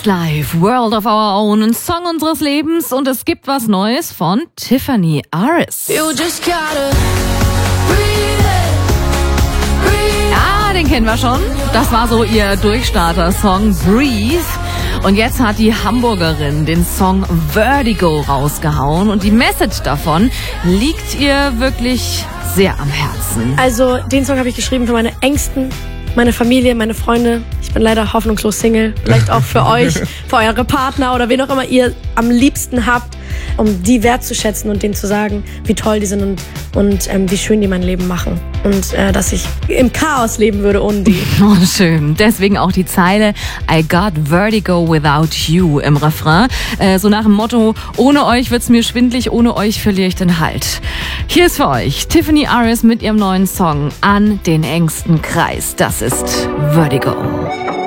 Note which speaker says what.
Speaker 1: Westlife, World of Our Own, ein Song unseres Lebens, und es gibt was Neues von Tiffany Aris. Ja, den kennen wir schon. Das war so ihr Durchstarter-Song Breathe. Und jetzt hat die Hamburgerin den Song Vertigo rausgehauen, und die Message davon liegt ihr wirklich sehr am Herzen.
Speaker 2: Also den Song habe ich geschrieben für meine Ängsten, meine Familie, meine Freunde. Ich bin leider hoffnungslos Single. Vielleicht auch für euch, für eure Partner oder wen auch immer ihr am liebsten habt, um die wertzuschätzen und denen zu sagen, wie toll die sind und wie schön die mein Leben machen. Und dass ich im Chaos leben würde ohne die.
Speaker 1: Oh, schön. Deswegen auch die Zeile I got vertigo without you im Refrain. So nach dem Motto, ohne euch wird's mir schwindlig, ohne euch verliere ich den Halt. Hier ist für euch Tiffany Aris mit ihrem neuen Song An den engsten Kreis. Das ist Vertigo.